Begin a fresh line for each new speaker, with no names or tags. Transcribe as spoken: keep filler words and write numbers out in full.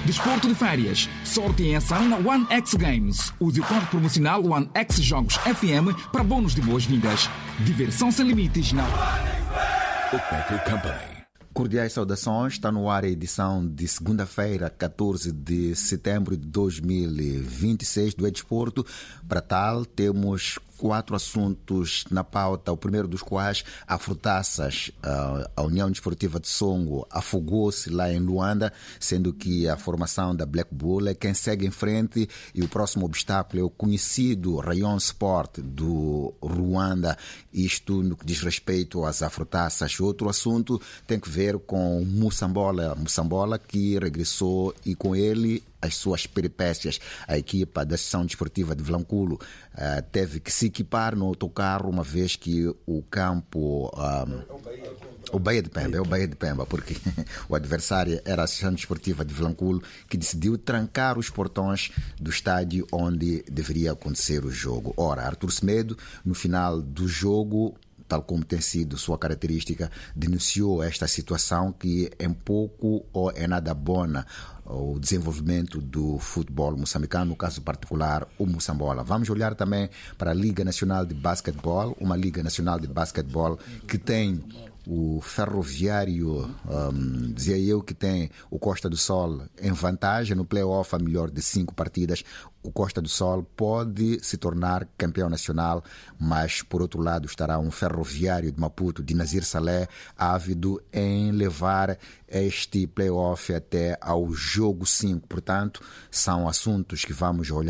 Desporto de férias, sorte em ação na One X Games. Use o código promocional One X Jogos F M para bônus de boas-vindas. Diversão sem limites na
Bookmaker Company.
Cordiais saudações, está no ar a edição de segunda-feira, catorze de setembro de dois mil e vinte e seis do Desporto. Para tal, temos quatro assuntos na pauta, o primeiro dos quais, a Frutaças, a União Desportiva de Songo, afogou-se lá em Luanda, sendo que a formação da Black Bull é quem segue em frente e o próximo obstáculo é o conhecido Rayon Sport do Ruanda, isto no que diz respeito às Afrutaças. Outro assunto tem que ver com Moçambola, Moçambola que regressou e com ele as suas peripécias. A equipa da Associação Desportiva de Vilanculo uh, teve que se equipar no autocarro, uma vez que o campo... Um, o Baía de Pemba, é o Baía de Pemba, porque o adversário era a Associação Desportiva de Vilanculo, que decidiu trancar os portões do estádio onde deveria acontecer o jogo. Ora, Arthur Semedo, no final do jogo, tal como tem sido sua característica, denunciou esta situação que é pouco ou é nada bona o desenvolvimento do futebol moçambicano, no caso particular o Moçambola. Vamos olhar também para a Liga Nacional de Basquetebol, uma Liga Nacional de Basquetebol que tem o Ferroviário, um, dizia eu, que tem o Costa do Sol em vantagem no play-off a melhor de cinco partidas. O Costa do Sol pode se tornar campeão nacional, mas por outro lado estará um Ferroviário de Maputo, de Nazir Saleh, ávido em levar este play-off até ao jogo cinco. Portanto, são assuntos que vamos olhar